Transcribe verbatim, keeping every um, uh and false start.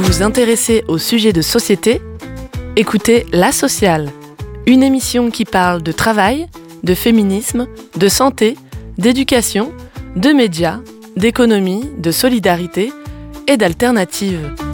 vous intéressez aux sujets de société, écoutez La Sociale, une émission qui parle de travail, de féminisme, de santé, d'éducation, de médias, d'économie, de solidarité et d'alternatives.